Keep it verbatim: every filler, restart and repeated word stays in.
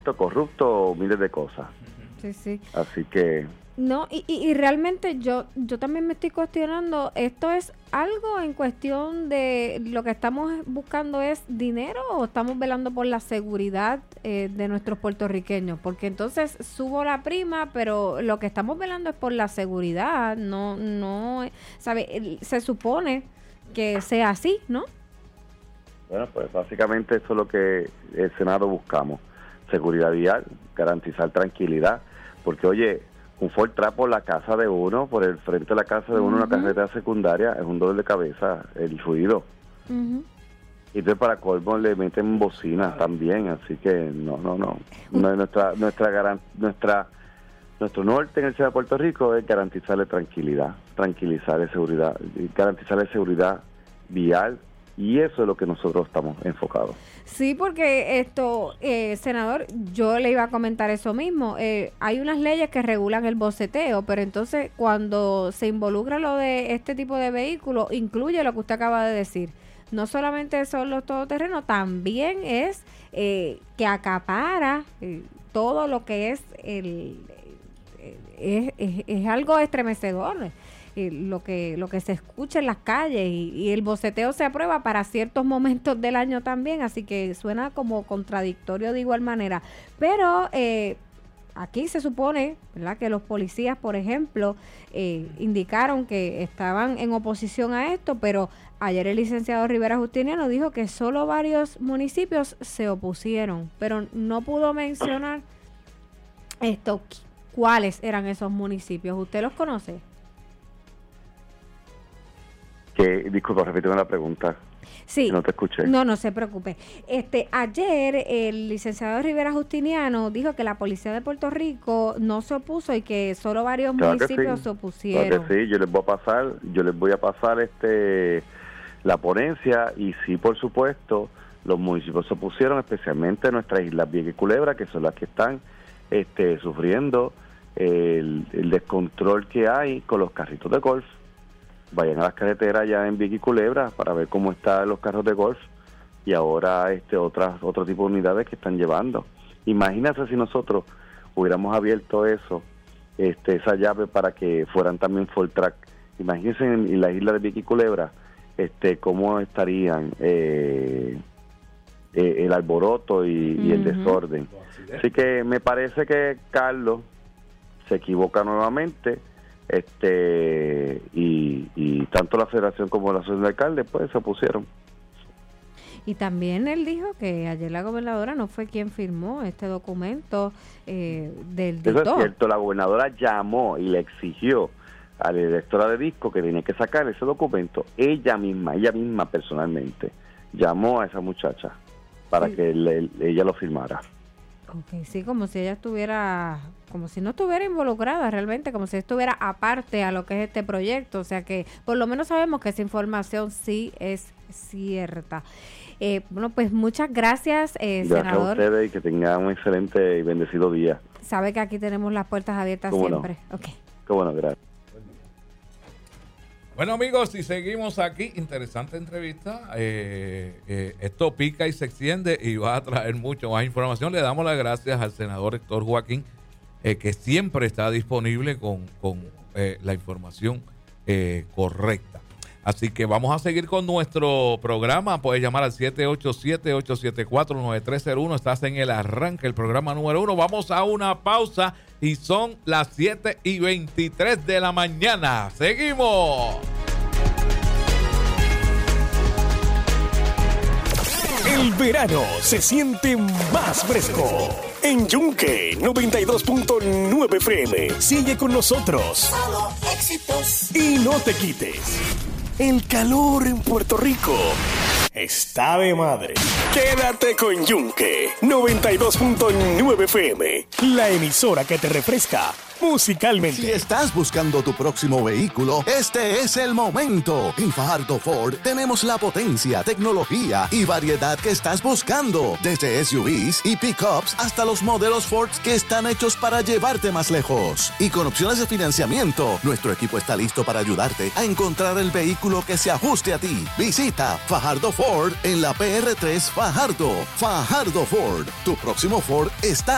corrupto, miles de cosas. Sí, sí. Así que... No, y, y, y realmente yo yo también me estoy cuestionando, ¿esto es algo en cuestión de lo que estamos buscando es dinero o estamos velando por la seguridad eh, de nuestros puertorriqueños? Porque entonces subo la prima, pero lo que estamos velando es por la seguridad, no, no, ¿sabe? Se supone que sea así, ¿no? Bueno, pues básicamente eso es lo que el Senado buscamos, seguridad vial, garantizar tranquilidad, porque oye, un Ford Trap por la casa de uno, por el frente de la casa de uno, uh-huh. Una carretera secundaria, es un dolor de cabeza, el ruido. Uh-huh. Y entonces para colmo le meten bocinas también, así que no, no, no. no nuestra, nuestra, garan, nuestra, nuestro norte en el Ciudad de Puerto Rico es garantizarle tranquilidad, tranquilizarle seguridad, garantizarle seguridad vial, y eso es lo que nosotros estamos enfocados. Sí, porque esto, eh, senador, yo le iba a comentar eso mismo. Eh, hay unas leyes que regulan el boceteo, pero entonces cuando se involucra lo de este tipo de vehículos, incluye lo que usted acaba de decir. No solamente son los todoterrenos, también es eh, que acapara eh, todo lo que es el... Eh, es, es, es algo estremecedor. Eh, lo que lo que se escucha en las calles y, y el boceteo se aprueba para ciertos momentos del año también, así que suena como contradictorio de igual manera, pero eh, aquí se supone, ¿verdad?, que los policías, por ejemplo, eh, indicaron que estaban en oposición a esto, pero ayer el licenciado Rivera Justiniano dijo que solo varios municipios se opusieron, pero no pudo mencionar esto, cuáles eran esos municipios. ¿Usted los conoce? Que, disculpa, repíteme la pregunta. Sí. No te escuché. No, no se preocupe. Este, ayer el licenciado Rivera Justiniano dijo que la policía de Puerto Rico no se opuso y que solo varios claro municipios sí. se opusieron. Claro que sí, yo les voy a pasar, yo les voy a pasar este la ponencia y sí, por supuesto, los municipios se opusieron, especialmente nuestras islas Vieques y Culebra, que son las que están este sufriendo el, el descontrol que hay con los carritos de golf. Vayan a las carreteras ya en Vieques y Culebra para ver cómo están los carros de golf y ahora este otras otro tipo de unidades que están llevando. Imagínate si nosotros hubiéramos abierto eso, este esa llave para que fueran también full track. Imagínense en, en la isla de Vieques y Culebra, este cómo estarían eh, eh, el alboroto y, uh-huh. y el desorden. Así que me parece que Carlos se equivoca nuevamente. este y, y tanto la federación como la asociación de alcaldes pues se opusieron. Y también él dijo que ayer la gobernadora no fue quien firmó este documento eh, del dictó. Eso es cierto, la gobernadora llamó y le exigió a la directora de disco que tenía que sacar ese documento, ella misma, ella misma personalmente llamó a esa muchacha para sí. que le, ella lo firmara. Okay, sí, como si ella estuviera, como si no estuviera involucrada realmente, como si estuviera aparte a lo que es este proyecto, o sea que por lo menos sabemos que esa información sí es cierta. Eh, bueno, pues muchas gracias, eh, gracias senador. a ustedes y que tengan un excelente y bendecido día. Sabe que aquí tenemos las puertas abiertas siempre. No? Okay. Cómo no, gracias. Bueno, amigos, y seguimos aquí. Interesante entrevista. Eh, eh, esto pica y se extiende y va a traer mucho más información. Le damos las gracias al senador Héctor Joaquín, eh, que siempre está disponible con, con eh, la información eh, correcta. Así que vamos a seguir con nuestro programa. Puedes llamar al siete ocho siete, ocho siete cuatro, nueve tres cero uno. Estás en el arranque, el programa número uno. Vamos a una pausa y son las siete y veintitrés de la mañana. ¡Seguimos! El verano se siente más fresco. En Yunque noventa y dos punto nueve F M. Sigue con nosotros. Solo éxitos. Y no te quites. El calor en Puerto Rico está de madre. Quédate con Yunque noventa y dos punto nueve F M, la emisora que te refresca musicalmente. Si estás buscando tu próximo vehículo, este es el momento. En Fajardo Ford tenemos la potencia, tecnología y variedad que estás buscando. Desde S U Vs y pickups hasta los modelos Ford que están hechos para llevarte más lejos. Y con opciones de financiamiento, nuestro equipo está listo para ayudarte a encontrar el vehículo que se ajuste a ti. Visita Fajardo Ford en la P R tres Fajardo. Fajardo Ford, tu próximo Ford está